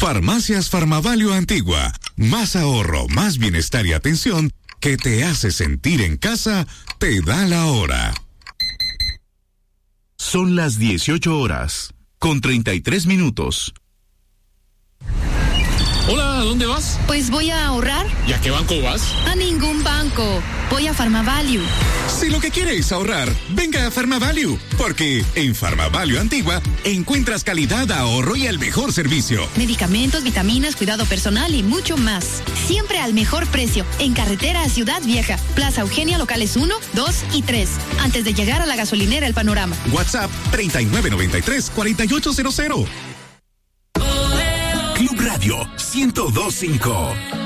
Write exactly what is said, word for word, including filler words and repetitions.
Farmacias Farmavalio Antigua. Más ahorro, más bienestar y atención que te hace sentir en casa, te da la hora. Son las dieciocho horas, con treinta y tres minutos. Hola, ¿a dónde vas? Pues voy a ahorrar. ¿Y a qué banco vas? A ningún banco. Voy a Farmavalue. Si lo que quieres es ahorrar, venga a Farmavalue, porque en Farmavalue Antigua encuentras calidad, ahorro y el mejor servicio. Medicamentos, vitaminas, cuidado personal y mucho más. Siempre al mejor precio. En carretera a Ciudad Vieja, Plaza Eugenia, locales uno, dos y tres. Antes de llegar a la gasolinera El Panorama. WhatsApp treinta y nueve noventa y tres, cuarenta y ocho cero cero. Club Radio ciento dos punto cinco.